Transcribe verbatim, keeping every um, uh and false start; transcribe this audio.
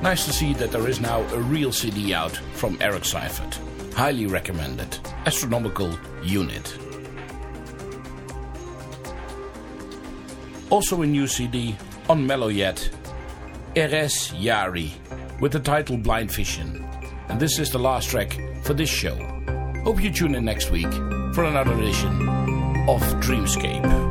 Nice to see that there is now a real C D out from Eric Seifert. Highly recommended. Astronomical Unit. Also a new C D on Mellow Yet, Erez Yari, with the title Blind Vision. And this is the last track for this show. Hope you tune in next week for another edition of Dreamscape.